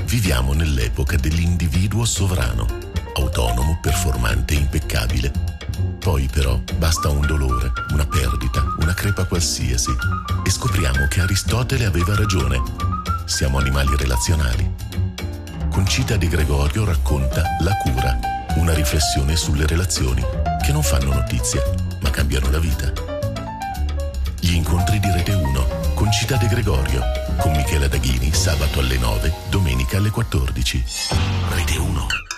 Viviamo nell'epoca dell'individuo sovrano, autonomo, performante e impeccabile. Poi però basta un dolore, una perdita, una crepa qualsiasi e scopriamo che Aristotele aveva ragione. Siamo animali relazionali. Concita De Gregorio racconta La cura, una riflessione sulle relazioni che non fanno notizia, ma cambiano la vita. Gli incontri di Rete 1, Concita De Gregorio, con Michela Daghini, sabato alle 9, domenica alle 14. Rete 1.